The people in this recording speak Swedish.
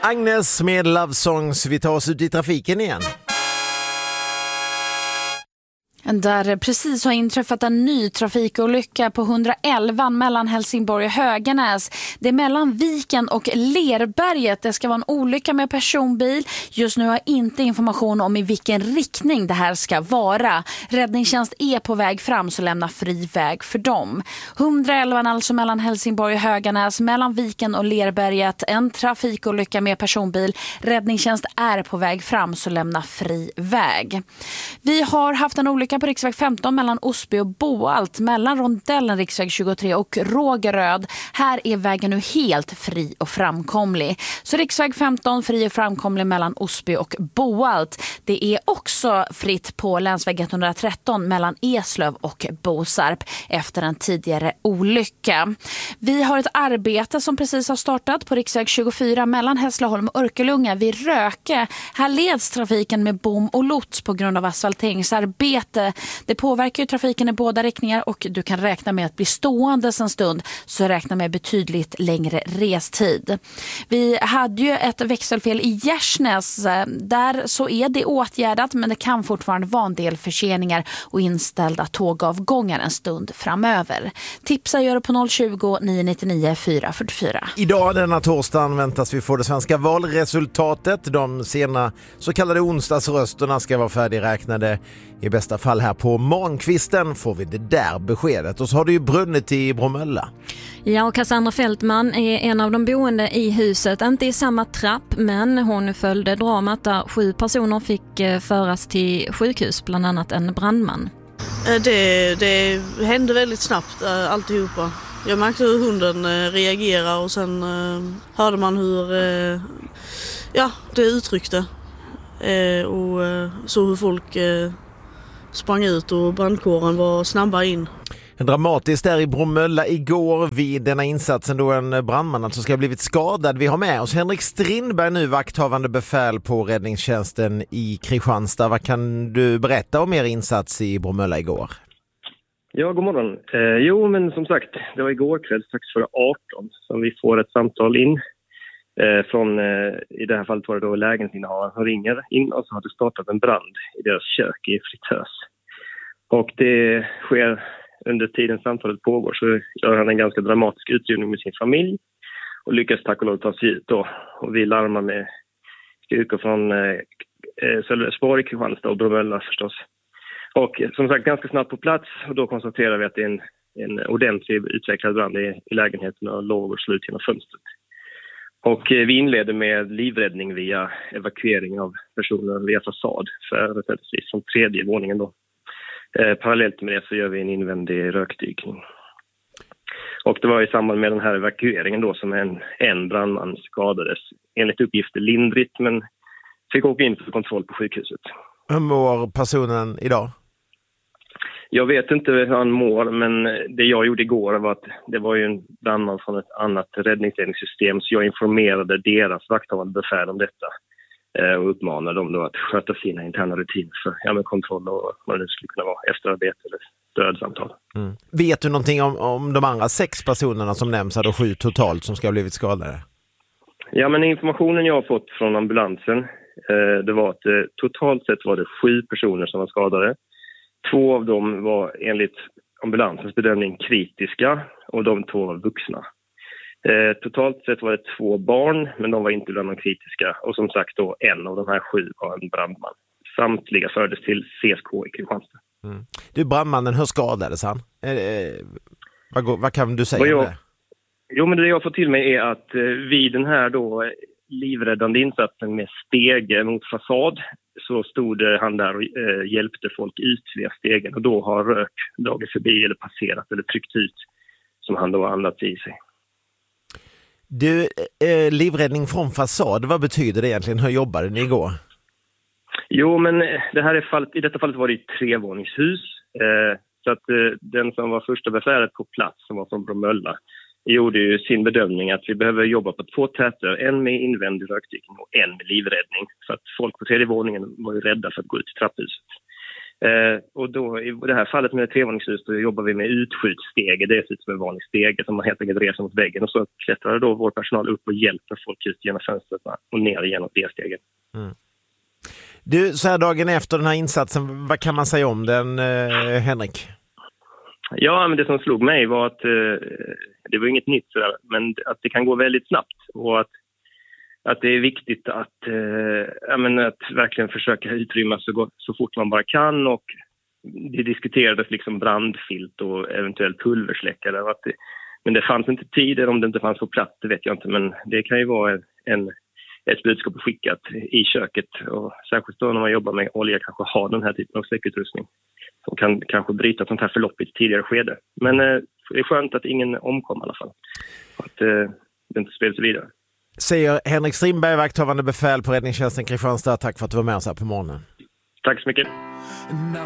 Agnes med Love Songs. Vi tar oss ut i trafiken igen. Där precis har inträffat en ny trafikolycka på 111 mellan Helsingborg och Höganäs. Det är mellan Viken och Lerberget. Det ska vara en olycka med personbil. Just nu har jag inte information om i vilken riktning det här ska vara. Räddningstjänst är på väg fram, så lämna fri väg för dem. 111 alltså mellan Helsingborg och Höganäs, mellan Viken och Lerberget. En trafikolycka med personbil. Räddningstjänst är på väg fram, så lämna fri väg. Vi har haft en olycka på riksväg 15 mellan Osby och Boalt, mellan rondellen riksväg 23 och Rågeröd. Här är vägen nu helt fri och framkomlig. Så riksväg 15 fri och framkomlig mellan Osby och Boalt. Det är också fritt på länsväg 113 mellan Eslöv och Bosarp efter en tidigare olycka. Vi har ett arbete som precis har startat på riksväg 24 mellan Hässleholm och Örkelljunga vid Röke. Här leds trafiken med bom och lots på grund av asfalteringsarbete. Det påverkar ju trafiken i båda riktningar och du kan räkna med att bli stående en stund, så räkna med betydligt längre restid. Vi hade ju ett växelfel i Gärsnäs. Där så är det åtgärdat, men det kan fortfarande vara en del förseningar och inställda tågavgångar en stund framöver. Tipsa gör det på 020 999 444. Idag denna torsdagen väntas vi få det svenska valresultatet. De sena så kallade onsdagsrösterna ska vara färdigräknade. I bästa fall här på morgonkvisten får vi det där beskedet. Och så har det ju brunnit i Bromölla. Ja, och Cassandra Fältman är en av de boende i huset. Inte i samma trapp, men hon följde dramat där 7 personer fick föras till sjukhus, bland annat en brandman. Det hände väldigt snabbt alltihopa. Jag märkte hur hunden reagerar och sen hörde man hur det uttryckte. Och så hur folk sprang ut och brandkåren var snabba in. Dramatiskt där i Bromölla igår vid denna insatsen då en brandman alltså ska ha blivit skadad. Vi har med oss Henrik Strindberg nu, vakthavande befäl på räddningstjänsten i Kristianstad. Vad kan du berätta om er insats i Bromölla igår? Ja, god morgon. Jo, men som sagt, det var igår kväll strax före 18 som vi får ett samtal in från, i det här fallet var det då lägenhetsinnehavaren som ringer in och så har det startat en brand i deras kök i fritös. Och det sker under tiden samtalet pågår, så gör han en ganska dramatisk utrymning med sin familj och lyckas tack och lov ta sig ut då. Och vi larmar med styrkor från Sölvesborg, Kristianstad och Bromölla förstås. Och som sagt ganska snabbt på plats, och då konstaterar vi att det är en ordentlig utvecklad brand i lägenheten och lågor slut genom fönstret. Och vi inleder med livräddning via evakuering av personer via fasad företrädesvis från 3:e våningen då. Parallellt med det så gör vi en invändig rökdykning. Och det var i samband med den här evakueringen då som en brandman skadades. Enligt uppgifter lindrigt, men fick åka in för kontroll på sjukhuset. Hur mår personen idag? Jag vet inte hur han mår, men det jag gjorde igår var att det var ju en brandman från ett annat räddningsledningssystem, så jag informerade deras vakthavande befäl om detta och uppmanade dem då att sköta sina interna rutiner för kontroll och vad det skulle kunna vara, efterarbete eller stödsamtal. Mm. Vet du någonting om de andra 6 personerna som nämns här, då 7 totalt, som ska ha blivit skadade? Ja, men informationen jag har fått från ambulansen det var att totalt sett var det 7 personer som var skadade. 2 av dem var enligt ambulansens bedömning kritiska och de 2 var vuxna. Totalt sett var det 2 barn, men de var inte bland de kritiska. Och som sagt då, en av de här 7 var en brandman. Samtliga fördes till CSK i Kristianstad. Mm. Du, brandmannen, hur skadades han? Vad kan du säga om det? Jo, men det jag får till mig är att vid den här då livräddande insatsen med stege mot fasad så stod han där och hjälpte folk ut via stegen. Och då har rök dragit förbi eller passerat eller tryckt ut som han då andats i sig. Du, livräddning från fasad, vad betyder det egentligen? Hur jobbade ni igår? Jo, men i detta fallet var det ett 3-våningshus. Så att den som var första befälet på plats, som var från Bromölla, gjorde ju sin bedömning att vi behöver jobba på 2 täter. En med invändig rökdykning och en med livräddning. För att folk på 3:e våningen var ju rädda för att gå ut i trapphuset. Och då i det här fallet med trevåningshus då jobbar vi med utskjutstege. Det är som en vanlig stege som man helt enkelt reser mot väggen. Och så klättrar då vår personal upp och hjälper folk ut genom fönstret och ner genom D-stegen. Mm. Du, så här dagen efter den här insatsen, vad kan man säga om den, Henrik? Ja, men det som slog mig var att det var inget nytt sådär, men att det kan gå väldigt snabbt och att det är viktigt att verkligen försöka utrymma så fort man bara kan, och det diskuterades liksom brandfilt och eventuellt pulversläckare. Men det fanns inte tid, eller om det inte fanns på plats, det vet jag inte, men det kan ju vara ett budskap skickat i köket, och särskilt då när man jobbar med olja kanske har den här typen av släckutrustning som kan kanske bryta ett sånt här förlopp i ett tidigare skede. Men det är skönt att ingen omkom i alla fall, att det inte spelar sig vidare. Säger Henrik Strindberg, vakthavande befäl på räddningstjänsten Kristianstad. Tack för att du var med oss här på morgonen. Tack så mycket.